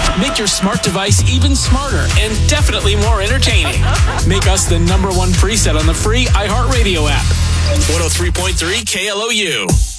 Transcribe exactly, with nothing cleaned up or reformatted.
Make your smart device even smarter and definitely more entertaining. Make us the number one preset on the free iHeartRadio app. one oh three point three K L O U.